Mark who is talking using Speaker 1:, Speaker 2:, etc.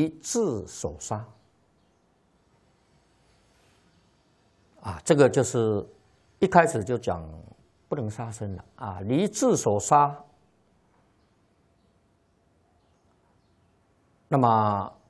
Speaker 1: 离智所杀。这个就是一开始就讲不能杀生了离智所杀。那么